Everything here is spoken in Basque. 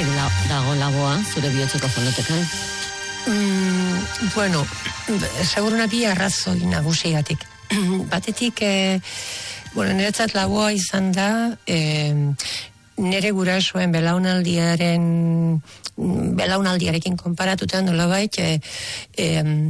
Zergatik dago laboa zure bihotzeko fonotekan? Bueno, seguruna bi arrazoi nagusigatik. Batetik, niretzat laboa izan da, nire gurasoen belaunaldiarekin konparatuta nolabait,